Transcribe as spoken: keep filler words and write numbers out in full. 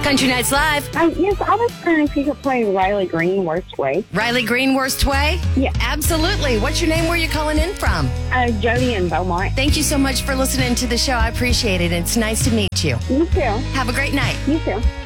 Country Nights Live. Um, yes, I was trying to pick up playing Riley Green, Worst Way. Riley Green, Worst Way? Yeah. Absolutely. What's your name? Where are you calling in from? Uh, Jody in Beaumont. Thank you so much for listening to the show. I appreciate it. It's nice to meet you. You too. Have a great night. You too.